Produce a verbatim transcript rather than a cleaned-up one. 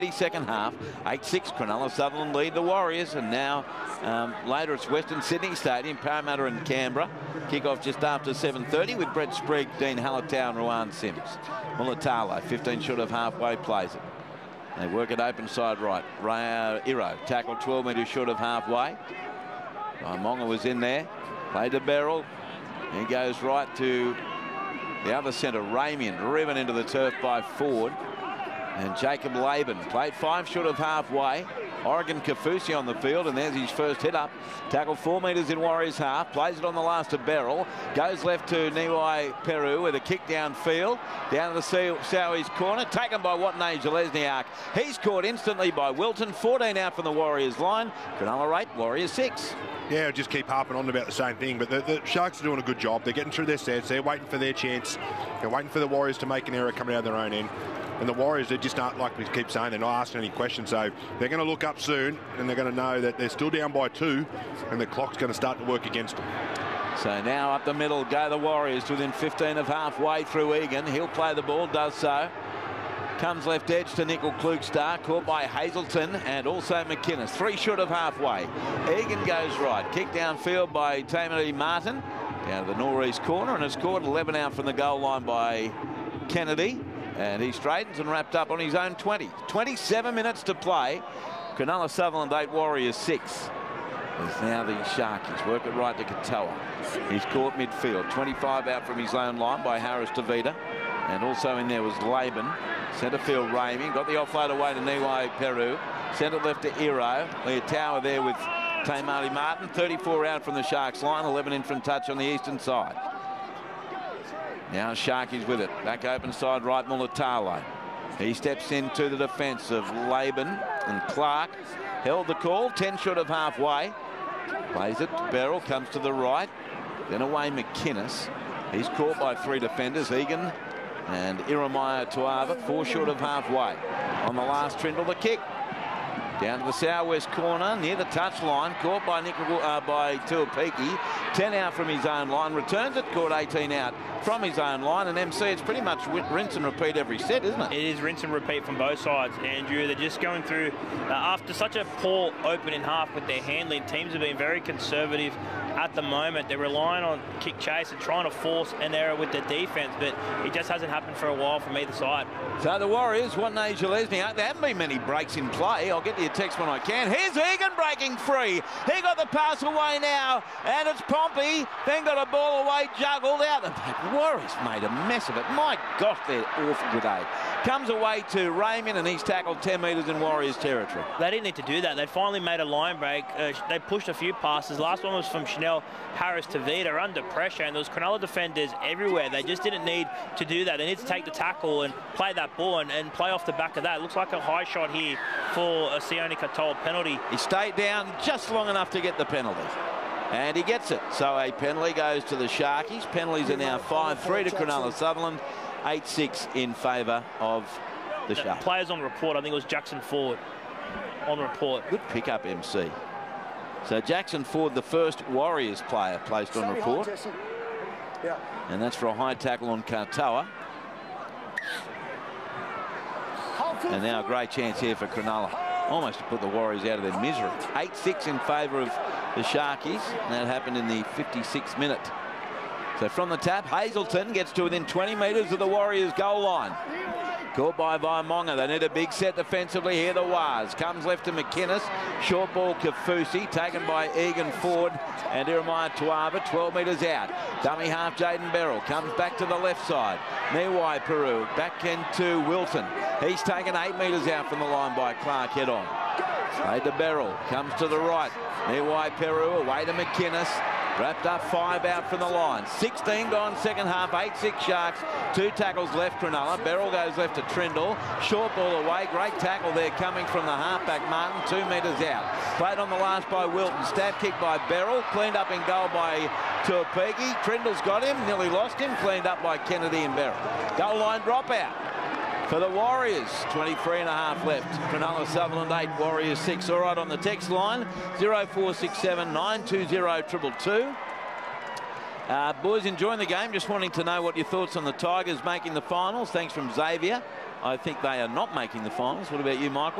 second half. eight six, Cronulla Sutherland lead the Warriors, and now um, later it's Western Sydney Stadium, Parramatta and Canberra. Kick-off just after seven thirty with Brett Sprague, Dean Hallertau and Ruan Sims. Mulatalo, fifteen short of halfway, plays it. They work it open side right. Ray, uh, Iro, tackle twelve metres short of halfway. Monga was in there. Played to Beryl. He goes right to the other centre, Ramian, driven into the turf by Ford. And Jacob Laban played five short of halfway. Oregon Kafusi on the field, and there's his first hit up. Tackle four metres in Warriors half. Plays it on the last to Beryl. Goes left to Niwai Peru with a kick downfield. Down to the Sowies corner. Taken by Watney Zelezniak. He's caught instantly by Wilton. fourteen out from the Warriors line. Cronulla eight, Warriors six. Yeah, just keep harping on about the same thing, but the, the Sharks are doing a good job. They're getting through their sets. They're waiting for their chance. They're waiting for the Warriors to make an error coming out of their own end. And the Warriors, they just aren't, like we keep saying, they're not asking any questions. So they're going to look up soon, and they're going to know that they're still down by two, and the clock's going to start to work against them. So now up the middle go the Warriors within fifteen of halfway through Egan. He'll play the ball, does so. Comes left edge to Nickel Klugstar, caught by Hazelton and also McInnes. Three short of halfway. Egan goes right. Kick downfield by Tamati Martin. Down to the northeast corner, and it's caught eleven out from the goal line by Kennedy. And he straightens and wrapped up on his own twenty. twenty-seven minutes to play. Cronulla Sutherland eight, Warriors six. There's now the Sharkies. Work it right to Katoa. He's caught midfield. twenty-five out from his own line by Harris Tavita. And also in there was Laban. Centre field Ramey. Got the offload away to Niwai Peru. Centre left to Iro. Leah Tower there with Tamati Martin. thirty-four out from the Sharks line. eleven in from touch on the eastern side. Now Sharkies with it. Back open side right, Mulatalo. He steps into the defence of Laban and Clark. Held the call, ten short of halfway. Plays it, Beryl comes to the right. Then away McInnes. He's caught by three defenders, Egan and Iremaya Tuava, four short of halfway. On the last Trindle, the kick. Down to the southwest corner, near the touchline, caught by Nick, uh, by Tuapiki. ten out from his own line, returns it, caught eighteen out from his own line. And M C, it's pretty much rinse and repeat every set, isn't it? It is rinse and repeat from both sides, Andrew. They're just going through, uh, after such a poor opening half with their handling, teams have been very conservative at the moment. They're relying on kick chase and trying to force an error with their defence, but it just hasn't happened for a while from either side. So the Warriors, Watney Zelezniak, there haven't been many breaks in play. I'll get to your text when I can. Here's Egan breaking free. He got the pass away now, and it's Pompey. Then got a ball away, juggled out. The Warriors made a mess of it. My gosh, they're awful today. Comes away to Raymond, and he's tackled ten metres in Warriors territory. They didn't need to do that. They finally made a line break. Uh, they pushed a few passes. Last one was from Chanel Harris Tavita under pressure, and there was Cronulla defenders everywhere. They just didn't need to do that. They need to take the tackle and play that ball and, and play off the back of that. It looks like a high shot here for a Sione Katoa penalty. He stayed down just long enough to get the penalty. And he gets it. So a penalty goes to the Sharkies. Penalties are now five three to Cronulla Sutherland. eight six in favour of the Sharks. Players on report, I think it was Jackson Ford on report. Good pick-up, M C. So Jackson Ford, the first Warriors player placed on report. And that's for a high tackle on Katoa. And now a great chance here for Cronulla. Almost to put the Warriors out of their misery. eight six in favour of the Sharkies. And that happened in the fifty-sixth minute. So from the tap, Hazelton gets to within twenty metres of the Warriors' goal line. Caught by Vaimonga. They need a big set defensively here. The Waz comes left to McInnes. Short ball Kafusi taken by Egan Ford and Iremaya Tuava. twelve metres out. Dummy half Jaden Beryl comes back to the left side. Niwai Peru back into Wilton. He's taken eight metres out from the line by Clark head on. Played to Beryl. Comes to the right. Niwai Peru away to McInnes. Wrapped up five out from the line. sixteen gone second half. eight six Sharks. Two tackles left Cronulla. Beryl goes left to Trindle. Short ball away. Great tackle there coming from the halfback Martin. Two metres out. Played on the last by Wilton. Stab kick by Beryl. Cleaned up in goal by Tuapiki. Trindle's got him. Nearly lost him. Cleaned up by Kennedy and Beryl. Goal line dropout for the Warriors. twenty-three and a half left. Cronulla Sutherland eight, Warriors six. All right, on the text line, zero four six seven nine two zero two two two. Uh, boys, enjoying the game. Just wanting to know what your thoughts on the Tigers making the finals. Thanks from Xavier. I think they are not making the finals. What about you, Michael?